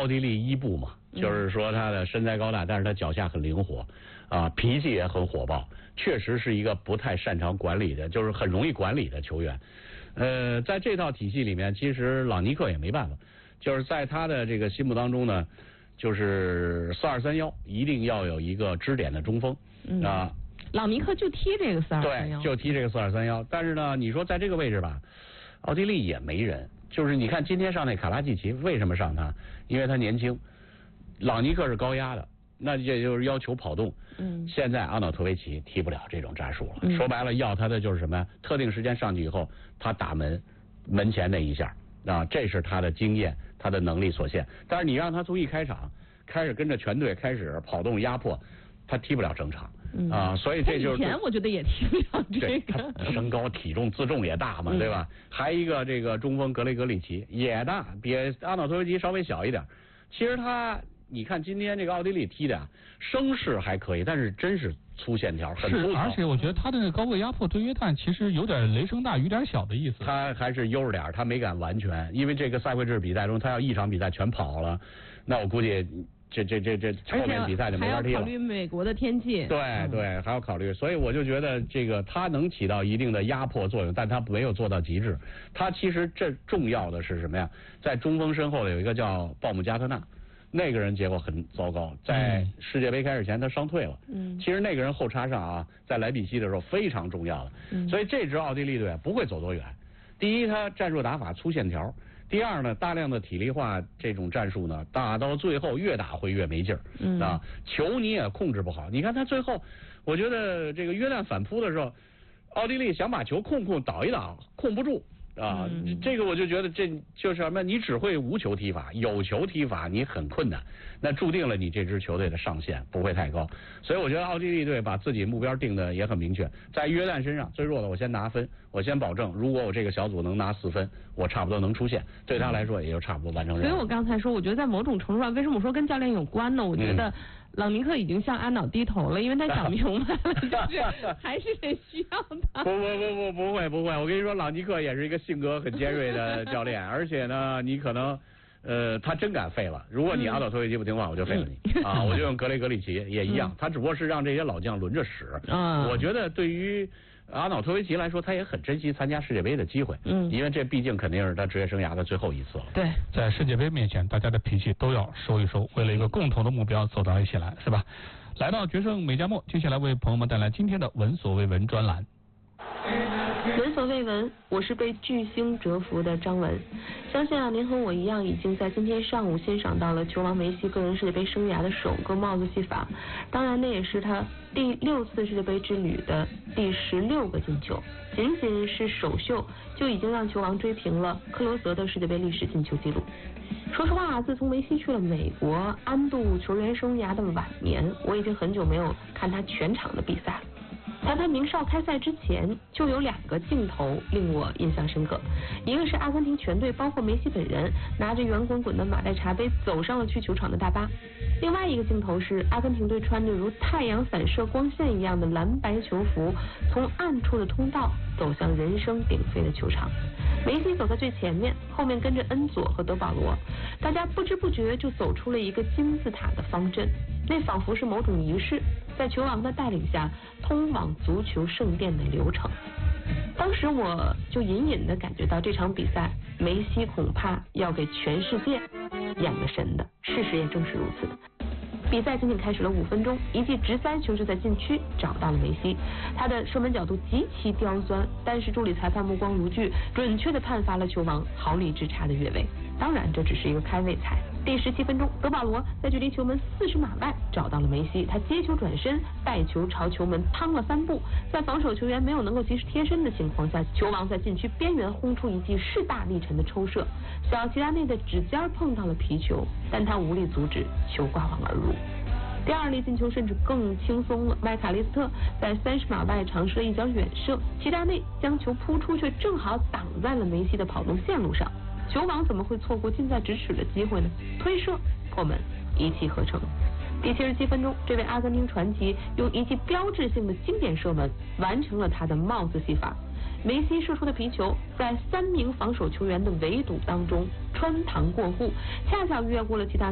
奥地利伊布嘛，就是说他的身材高大，但是他脚下很灵活，脾气也很火爆，确实是一个不太擅长管理的，就是很容易管理的球员。在这套体系里面，其实朗尼克也没办法，就是在他的这个心目当中呢，就是4-2-3-1一定要有一个支点的中锋朗尼克就踢这个4-2-3-1， 对，就踢这个4-2-3-1。但是呢，你说在这个位置吧，奥地利也没人。就是你看今天上那卡拉季奇，为什么上他？因为他年轻，朗尼克是高压的，那也就是要求跑动。现在阿瑙托维奇踢不了这种战术了。说白了，要他的就是什么呀？特定时间上去以后，他打门前那一下这是他的经验，他的能力所限。但是你让他从一开场开始跟着全队开始跑动压迫，他踢不了整场所以这就是以前我觉得也踢不了这个。 他身高体重自重也大嘛，对吧？还一个这个中锋格雷格里奇也大，比阿瑙托维奇稍微小一点。其实你看今天这个奥地利踢的声势还可以，但是真是粗线条，很粗糙。 而且我觉得他的那个高位压迫对约旦其实有点雷声大雨点小的意思。 他还是悠着点，他没敢完全，因为这个赛会制比赛中，他要一场比赛全跑了，那我估计这后面比赛就没法踢了。 还要考虑美国的天气。 对，还要考虑，所以我就觉得这个他能起到一定的压迫作用，但他没有做到极致。他其实这重要的是什么呀？在中锋身后的有一个叫鲍姆加特纳。那个人结果很糟糕，在世界杯开始前他伤退了。其实那个人后插上在莱比锡的时候非常重要的。所以这支奥地利队不会走多远。第一，他战术打法粗线条；第二呢，大量的体力化这种战术呢，打到最后越打会越没劲儿。球你也控制不好。你看他最后，我觉得这个约旦反扑的时候，奥地利想把球倒一倒，控不住。这个我就觉得这就是什么？你只会无球踢法，有球踢法你很困难，那注定了你这支球队的上限不会太高。所以我觉得奥地利队把自己目标定的也很明确，在约旦身上最弱的我先拿分，我先保证，如果我这个小组能拿4分，我差不多能出线，对他来说也就差不多完成任务。 所以我刚才说，我觉得在某种程度上，为什么我说跟教练有关呢？我觉得朗尼克已经向阿瑙低头了，因为他想明白了，就是还是得需要他。 不会，我跟你说，朗尼克也是一个性格很尖锐的教练，而且呢，你可能他真敢废了。如果你阿瑙托维奇不听话，我就废了你我就用格雷格里奇也一样，他只不过是让这些老将轮着使。我觉得对于阿瑙托维奇来说，他也很珍惜参加世界杯的机会，因为这毕竟肯定是他职业生涯的最后一次了。 对， 在世界杯面前，大家的脾气都要收一收，为了一个共同的目标走到一起来，是吧？来到决胜美加墨，接下来为朋友们带来今天的闻所未闻专栏。 闻所未闻，我是被巨星折服的张文。相信您和我一样，已经在今天上午欣赏到了球王梅西个人世界杯生涯的首个帽子戏法，当然那也是他第6次世界杯之旅的第16个进球。仅仅是首秀就已经让球王追平了克罗泽的世界杯历史进球纪录。说实话，自从梅西去了美国安度球员生涯的晚年，我已经很久没有看他全场的比赛了。在他名哨开赛之前，就有2个镜头令我印象深刻。一个是阿根廷全队，包括梅西本人，拿着圆滚滚的马黛茶杯走上了去球场的大巴。另外一个镜头是阿根廷队穿着如太阳反射光线一样的蓝白球服，从暗处的通道走向人声鼎沸的球场。梅西走在最前面，后面跟着恩佐和德保罗，大家不知不觉就走出了一个金字塔的方阵，那仿佛是某种仪式，在球王的带领下通往足球圣殿的流程。当时我就隐隐地感觉到这场比赛梅西恐怕要给全世界演个神的，事实也正是如此。比赛仅仅开始了5分钟，一记直塞球就在禁区找到了梅西，他的射门角度极其刁钻，但是助理裁判目光如炬，准确地判罚了球王毫厘之差的越位。当然这只是一个开胃菜。第17分钟，德保罗在距离球门40码外找到了梅西，他接球转身带球朝球门趟了3步，在防守球员没有能够及时贴身的情况下，球王在禁区边缘轰出一记势大力沉的抽射，小齐达内的指尖碰到了皮球，但他无力阻止，球挂网而入。第2粒进球甚至更轻松了，麦卡利斯特在30码外尝试了一脚远射，齐达内将球扑出，却正好挡在了梅西的跑动线路上。球王怎么会错过近在咫尺的机会呢？推射破门，一气呵成。第77分钟，这位阿根廷传奇用一记标志性的经典射门完成了他的帽子戏法。梅西射出的皮球在3名防守球员的围堵当中穿堂过户，恰巧越过了其他